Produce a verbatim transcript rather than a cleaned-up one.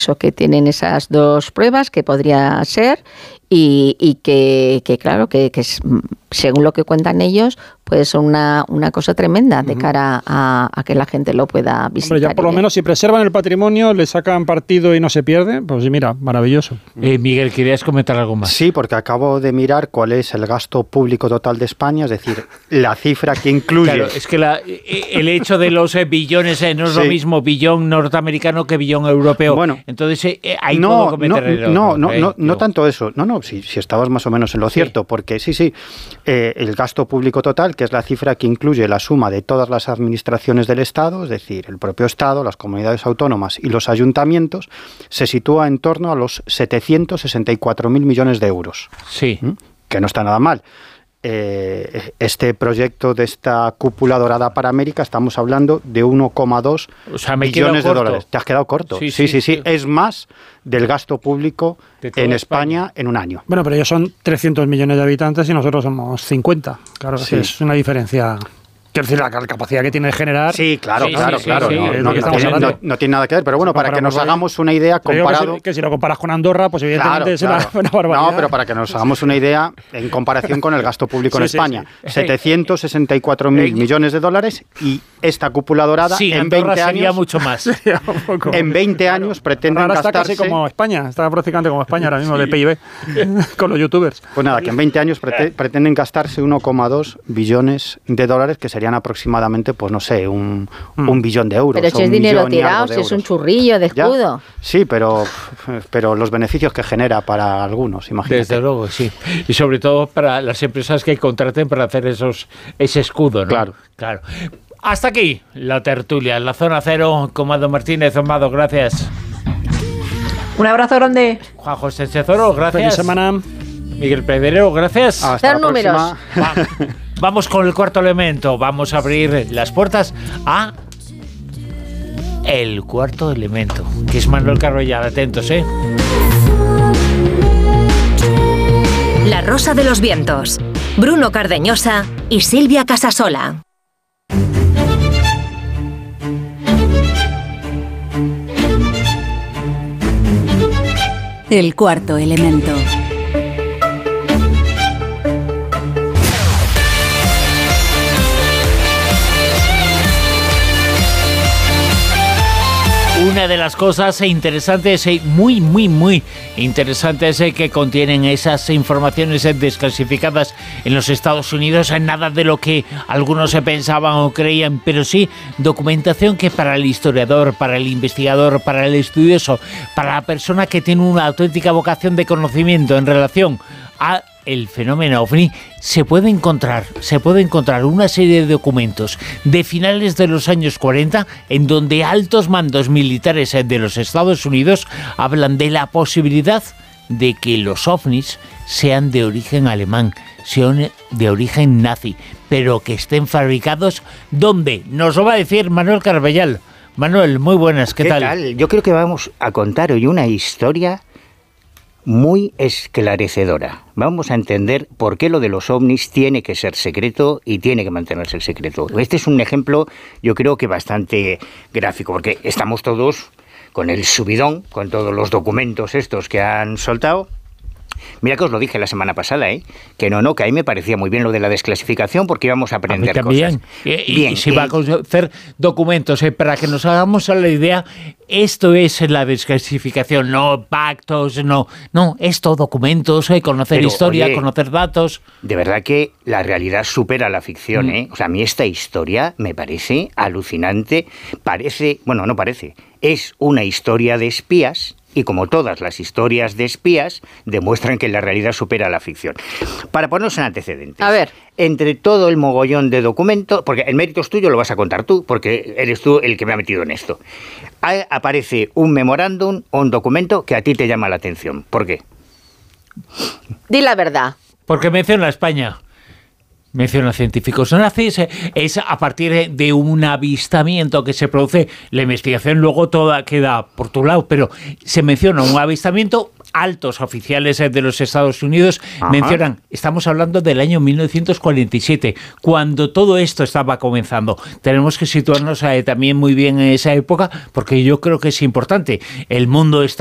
que tienen esas dos pruebas, que podría ser, y, y que, que claro, que, que es, según lo que cuentan ellos, puede ser una, una cosa tremenda de cara a, a que la gente lo pueda visitar. Hombre, ya por lo menos si preservan el patrimonio, le sacan partido y no se pierde, pues mira, maravilloso. Eh, Miguel, ¿querías comentar algo más? Sí, porque acabo de mirar cuál es el gasto público total de España, es decir, la cifra que incluye... Claro, es que la, el hecho de los eh, billones eh, no es sí. lo mismo billón norteamericano que billón europeo. Bueno, entonces eh, ahí no, puedo cometer no, el no, otro, no, eh, no, no yo. tanto eso. No, no, si, si estabas más o menos en lo sí. cierto, porque sí, sí, eh, el gasto público total, que es la cifra que incluye la suma de todas las administraciones del Estado, es decir, el propio Estado, las comunidades autónomas y los ayuntamientos, se sitúa en torno a los setecientos sesenta y cuatro mil millones de euros. Sí. ¿Mm? Que no está nada mal. Eh, este proyecto de esta cúpula dorada para América, estamos hablando de uno coma dos o sea, billones de dólares. Te has quedado corto. Sí, sí, sí, sí, sí. sí. Es más del gasto público en España, España en un año. Bueno, pero ellos son trescientos millones de habitantes y nosotros somos cincuenta. Claro, sí. Es una diferencia. Quiero decir, la capacidad que tiene de generar... Sí, claro, sí, claro, sí, claro. Sí, no, sí, no, sí, no, tiene, no, no tiene nada que ver, pero bueno, para que nos hagamos una idea comparado... Que si, que si lo comparas con Andorra, pues evidentemente claro, es claro. Una, una barbaridad. No, pero para que nos hagamos una idea en comparación con el gasto público sí, en España. Sí, sí. setecientos sesenta y cuatro mil millones de dólares y esta cúpula dorada sí, en Andorra veinte sería años... mucho más. En veinte claro. años pretenden Andorra gastarse... está casi como España, está prácticamente como España ahora mismo sí. de P I B, con los youtubers. Pues nada, que en veinte años prete, pretenden gastarse uno coma dos billones de dólares, que serían aproximadamente, pues no sé, un Un, mm. un billón de euros. Pero si es dinero tirado, si es un churrillo de escudo. ¿Ya? Sí, pero, pero los beneficios que genera para algunos, imagínate. Desde luego, sí. Y sobre todo para las empresas que contraten para hacer esos ese escudo, ¿no? Claro. Claro. Hasta aquí la tertulia, la Zona Cero con Mado Martínez. Mado, gracias. Un abrazo grande. Juan José Chezoro, gracias. Feliz semana. Miguel Pedrero, gracias. Hasta la próxima. Va, vamos con el cuarto elemento. Vamos a abrir las puertas a el cuarto elemento, que es Manuel Carvellal. Atentos, ¿eh? La Rosa de los Vientos. Bruno Cardeñosa y Silvia Casasola. El cuarto elemento. Una de las cosas interesantes, muy, muy, muy interesantes que contienen esas informaciones desclasificadas en los Estados Unidos, nada de lo que algunos se pensaban o creían, pero sí documentación que para el historiador, para el investigador, para el estudioso, para la persona que tiene una auténtica vocación de conocimiento en relación a el fenómeno OVNI, se puede encontrar, se puede encontrar una serie de documentos de finales de los años cuarenta en donde altos mandos militares de los Estados Unidos hablan de la posibilidad de que los ovnis sean de origen alemán, sean de origen nazi, pero que estén fabricados ¿dónde? Nos lo va a decir Manuel Carvellal. Manuel, muy buenas, ¿qué, ¿Qué tal? tal? Yo creo que vamos a contar hoy una historia muy esclarecedora. Vamos a entender por qué lo de los ovnis tiene que ser secreto y tiene que mantenerse el secreto. Este es un ejemplo, yo creo que bastante gráfico, porque estamos todos con el subidón, con todos los documentos estos que han soltado. Mira que os lo dije la semana pasada, ¿eh? Que no, no, que a mí me parecía muy bien lo de la desclasificación porque íbamos a aprender a mí también. cosas. Y, bien, y si eh, va a conocer documentos, eh, para que nos hagamos a la idea, esto es la desclasificación, no pactos, no, no, esto, documentos, eh, conocer pero, historia, oye, conocer datos. De verdad que la realidad supera la ficción, ¿eh? Mm. O sea, a mí esta historia me parece alucinante, parece, bueno, no parece, es una historia de espías. Y como todas las historias de espías, demuestran que la realidad supera la ficción. Para ponernos en antecedentes. A ver. Entre todo el mogollón de documentos, porque el mérito es tuyo, lo vas a contar tú, porque eres tú el que me ha metido en esto. Ahí aparece un memorándum o un documento que a ti te llama la atención. ¿Por qué? Di la verdad. Porque menciona España. Menciona científicos nazis, es a partir de un avistamiento que se produce, la investigación luego toda queda por tu lado, pero se menciona un avistamiento altos oficiales de los Estados Unidos Ajá. mencionan, estamos hablando del año mil novecientos cuarenta y siete, cuando todo esto estaba comenzando. Tenemos que situarnos eh, también muy bien en esa época, porque yo creo que es importante. El mundo está